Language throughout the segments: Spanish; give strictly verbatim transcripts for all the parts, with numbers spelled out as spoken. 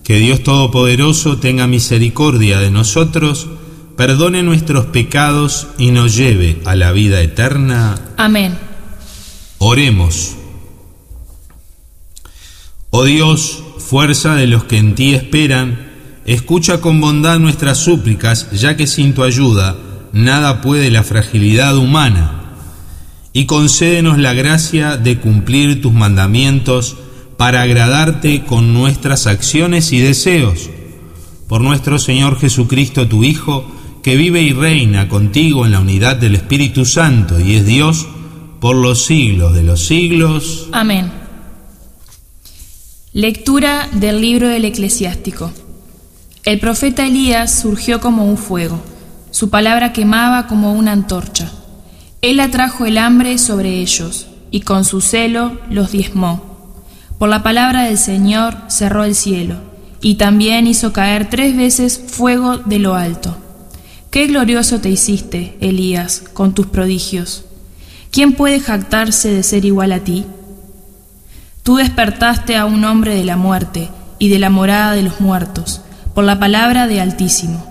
Que Dios Todopoderoso tenga misericordia de nosotros, perdone nuestros pecados y nos lleve a la vida eterna. Amén. Oremos. Oh Dios, fuerza de los que en ti esperan, escucha con bondad nuestras súplicas, ya que sin tu ayuda nada puede la fragilidad humana, y concédenos la gracia de cumplir tus mandamientos para agradarte con nuestras acciones y deseos. Por nuestro Señor Jesucristo, tu Hijo, que vive y reina contigo en la unidad del Espíritu Santo y es Dios por los siglos de los siglos. Amén. Lectura del libro del Eclesiástico. El profeta Elías surgió como un fuego, su palabra quemaba como una antorcha. Él atrajo el hambre sobre ellos, y con su celo los diezmó. Por la palabra del Señor cerró el cielo, y también hizo caer tres veces fuego de lo alto. Qué glorioso te hiciste, Elías, con tus prodigios. ¿Quién puede jactarse de ser igual a ti? Tú despertaste a un hombre de la muerte y de la morada de los muertos, por la palabra de Altísimo.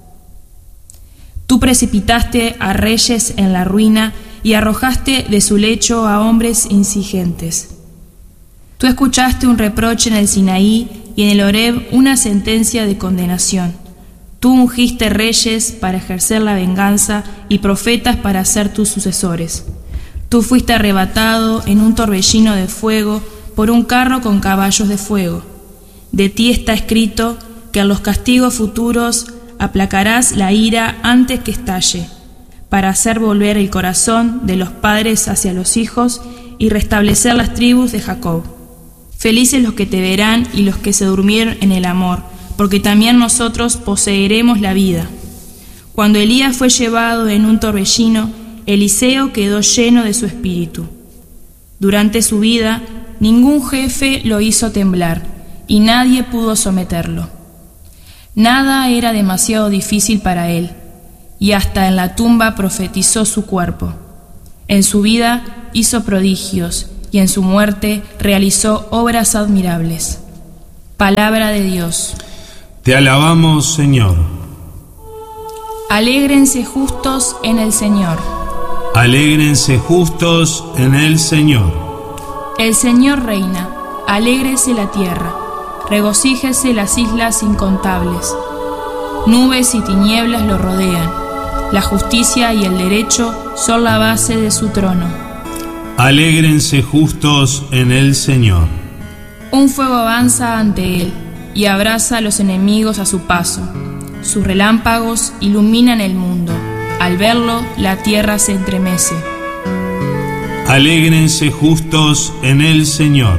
Tú precipitaste a reyes en la ruina y arrojaste de su lecho a hombres insigentes. Tú escuchaste un reproche en el Sinaí y en el Horeb una sentencia de condenación. Tú ungiste reyes para ejercer la venganza y profetas para ser tus sucesores. Tú fuiste arrebatado en un torbellino de fuego por un carro con caballos de fuego. De ti está escrito que a los castigos futuros aplacarás la ira antes que estalle, para hacer volver el corazón de los padres hacia los hijos y restablecer las tribus de Jacob. Felices los que te verán y los que se durmieron en el amor, porque también nosotros poseeremos la vida. Cuando Elías fue llevado en un torbellino, Eliseo quedó lleno de su espíritu. Durante su vida, ningún jefe lo hizo temblar, y nadie pudo someterlo. Nada era demasiado difícil para él, y hasta en la tumba profetizó su cuerpo. En su vida hizo prodigios, y en su muerte realizó obras admirables. Palabra de Dios. Te alabamos, Señor. Alégrense justos en el Señor. Alégrense justos en el Señor. El Señor reina, alégrese la tierra, regocíjese las islas incontables. Nubes y tinieblas lo rodean, la justicia y el derecho son la base de su trono. Alégrense justos en el Señor. Un fuego avanza ante él y abraza a los enemigos a su paso. Sus relámpagos iluminan el mundo. Al verlo, la tierra se entremece. Alégrense justos en el Señor.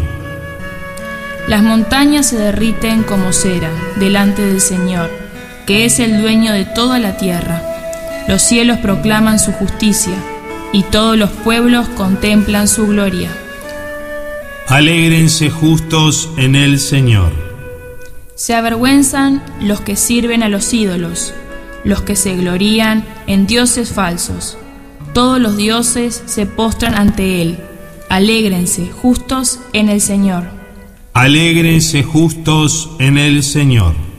Las montañas se derriten como cera delante del Señor, que es el dueño de toda la tierra. Los cielos proclaman su justicia, y todos los pueblos contemplan su gloria. Alégrense justos en el Señor. Se avergüenzan los que sirven a los ídolos, los que se glorían en dioses falsos. Todos los dioses se postran ante él. Alégrense justos en el Señor. Alégrense justos en el Señor.